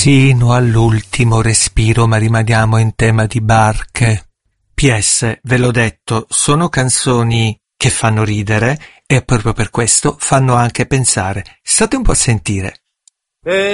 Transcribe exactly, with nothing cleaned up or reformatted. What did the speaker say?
Sino all'ultimo respiro, ma rimaniamo in tema di barche. P S, ve l'ho detto, sono canzoni che fanno ridere e proprio per questo fanno anche pensare. State un po' a sentire.